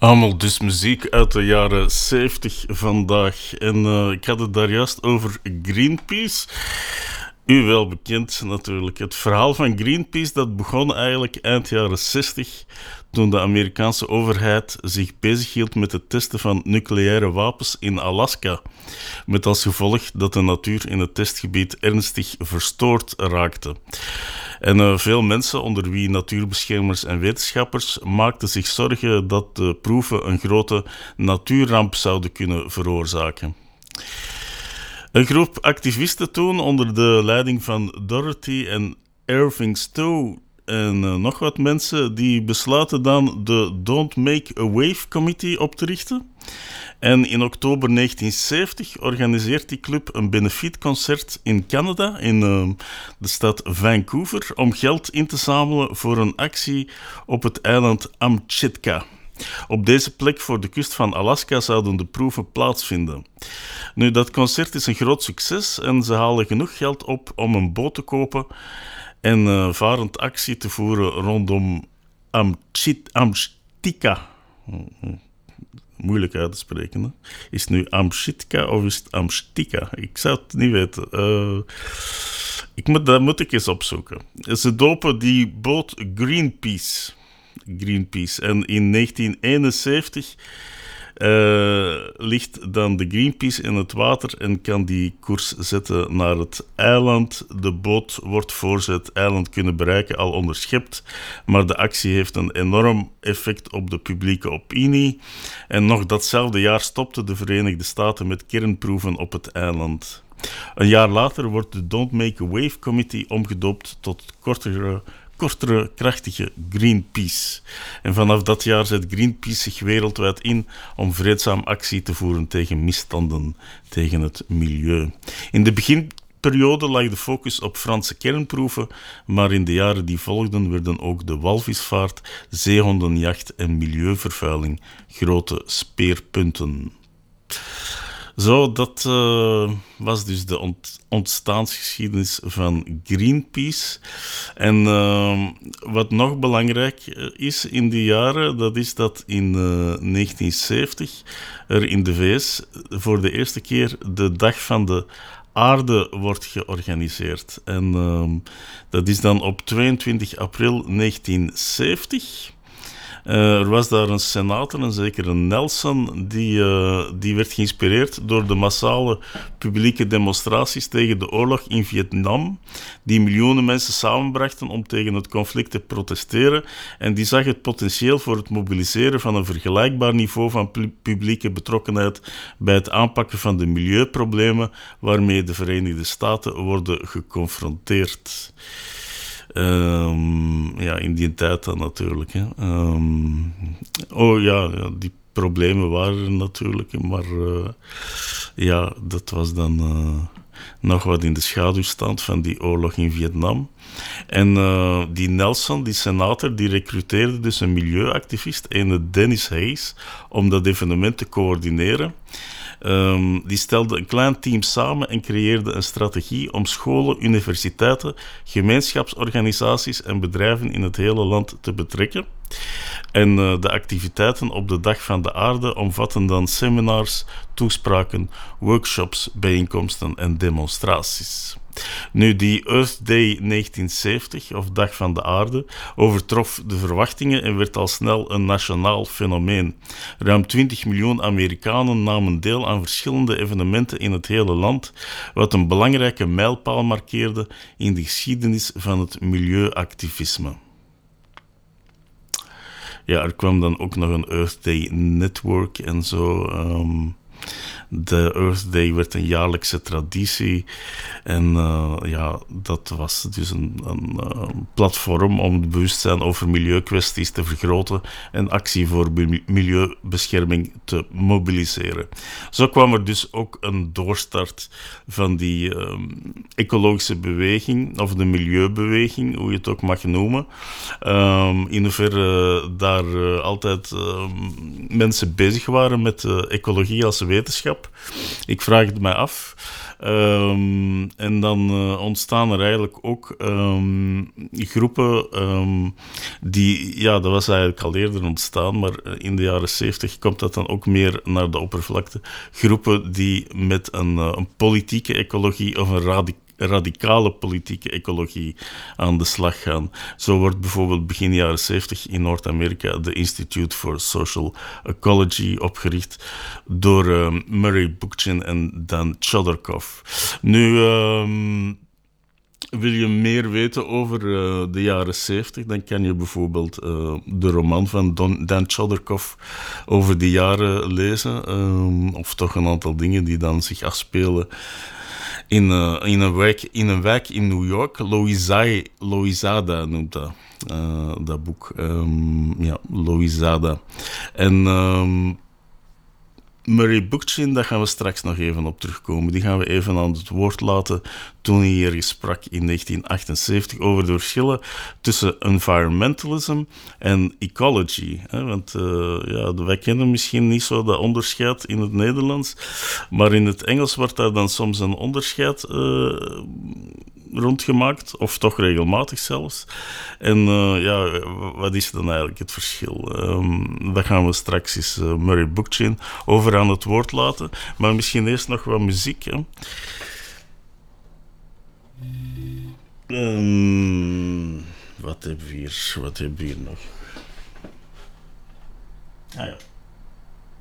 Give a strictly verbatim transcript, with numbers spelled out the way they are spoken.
Allemaal dus muziek uit de jaren zeventig vandaag. En uh, ik had het daar juist over Greenpeace. U wel bekend natuurlijk. Het verhaal van Greenpeace dat begon eigenlijk eind jaren zestig, toen de Amerikaanse overheid zich bezighield met het testen van nucleaire wapens in Alaska. Met als gevolg dat de natuur in het testgebied ernstig verstoord raakte. En uh, veel mensen, onder wie natuurbeschermers en wetenschappers, maakten zich zorgen dat de proeven een grote natuurramp zouden kunnen veroorzaken. Een groep activisten toen, onder de leiding van Dorothy en Irving Stowe en uh, nog wat mensen, die besluiten dan de Don't Make a Wave Committee op te richten. En in oktober negentien zeventig organiseert die club een benefietconcert in Canada, in uh, de stad Vancouver, om geld in te zamelen voor een actie op het eiland Amchitka. Op deze plek voor de kust van Alaska zouden de proeven plaatsvinden. Nu, dat concert is een groot succes en ze halen genoeg geld op om een boot te kopen en uh, varend actie te voeren rondom Amchit- Amchitka. Moeilijk uit te spreken, hè? Is het nu Amchitka of is het Amchitka? Ik zou het niet weten. Uh, ik moet, dat moet ik eens opzoeken. Ze dopen die boot Greenpeace. Greenpeace. En in negentien eenenzeventig uh, ligt dan de Greenpeace in het water en kan die koers zetten naar het eiland. De boot wordt voor ze het eiland kunnen bereiken al onderschept, maar de actie heeft een enorm effect op de publieke opinie. En nog datzelfde jaar stopten de Verenigde Staten met kernproeven op het eiland. Een jaar later wordt de Don't Make a Wave Committee omgedoopt tot kortere kortere, krachtige Greenpeace. En vanaf dat jaar zet Greenpeace zich wereldwijd in om vreedzaam actie te voeren tegen misstanden, tegen het milieu. In de beginperiode lag de focus op Franse kernproeven, maar in de jaren die volgden werden ook de walvisvaart, zeehondenjacht en milieuvervuiling grote speerpunten. Zo, dat uh, was dus de ont- ontstaansgeschiedenis van Greenpeace. En uh, wat nog belangrijk is in die jaren, dat is dat in uh, negentien zeventig er in de V S voor de eerste keer de Dag van de Aarde wordt georganiseerd. En uh, dat is dan op tweeëntwintig april negentien zeventig. Uh, er was daar een senator, een zekere Nelson, die, uh, die werd geïnspireerd door de massale publieke demonstraties tegen de oorlog in Vietnam, die miljoenen mensen samenbrachten om tegen het conflict te protesteren. En die zag het potentieel voor het mobiliseren van een vergelijkbaar niveau van pu- publieke betrokkenheid bij het aanpakken van de milieuproblemen waarmee de Verenigde Staten worden geconfronteerd. Um, ja, in die tijd dan natuurlijk. Hè. Um, oh ja, ja, die problemen waren er natuurlijk, maar uh, ja, dat was dan uh, nog wat in de schaduw staand van die oorlog in Vietnam. En uh, die Nelson, die senator, die recruteerde dus een milieuactivist, een Dennis Hayes, om dat evenement te coördineren. Um, die stelde een klein team samen en creëerde een strategie om scholen, universiteiten, gemeenschapsorganisaties en bedrijven in het hele land te betrekken. En uh, de activiteiten op de Dag van de Aarde omvatten dan seminars, toespraken, workshops, bijeenkomsten en demonstraties. Nu, die Earth Day negentien zeventig, of Dag van de Aarde, overtrof de verwachtingen en werd al snel een nationaal fenomeen. Ruim twintig miljoen Amerikanen namen deel aan verschillende evenementen in het hele land, wat een belangrijke mijlpaal markeerde in de geschiedenis van het milieuactivisme. Ja, er kwam dan ook nog een Earth Day Network en zo. Um, de Earth Day werd een jaarlijkse traditie. En uh, ja, dat was dus een, een uh, platform om het bewustzijn over milieukwesties te vergroten en actie voor milieubescherming te mobiliseren. Zo kwam er dus ook een doorstart van die um, ecologische beweging, of de milieubeweging, hoe je het ook mag noemen. Um, in hoeverre uh, daar uh, altijd uh, mensen bezig waren met uh, ecologie als wetenschap. gemeenschap? Ik vraag het mij af. Um, en dan uh, ontstaan er eigenlijk ook um, groepen um, die, ja, dat was eigenlijk al eerder ontstaan, maar in de jaren zeventig komt dat dan ook meer naar de oppervlakte. Groepen die met een, uh, een politieke ecologie of een radicale radicale politieke ecologie aan de slag gaan. Zo wordt bijvoorbeeld begin jaren zeventig in Noord-Amerika de Institute for Social Ecology opgericht door uh, Murray Bookchin en Dan Chodorkov. Nu, um, wil je meer weten over uh, de jaren zeventig, dan kan je bijvoorbeeld uh, de roman van Don, Dan Chodorkov over die jaren lezen, um, of toch een aantal dingen die dan zich afspelen In, uh, in, een wijk, in een wijk in New York. Loizai, Loizada noemt dat, uh, dat boek. Um, ja, Loizada. En um, Murray Bookchin, daar gaan we straks nog even op terugkomen. Die gaan we even aan het woord laten toen hij hier sprak in negentien achtenzeventig over de verschillen tussen environmentalism en ecology. Hè? Want uh, ja, wij kennen misschien niet zo dat onderscheid in het Nederlands, maar in het Engels wordt daar dan soms een onderscheid uh, rondgemaakt, of toch regelmatig zelfs. En uh, ja, wat is dan eigenlijk het verschil? Um, daar gaan we straks eens uh, Murray Bookchin over aan het woord laten, maar misschien eerst nog wat muziek. Hè? Um, wat hebben we hier? Wat hebben we hier nog? Ah ja.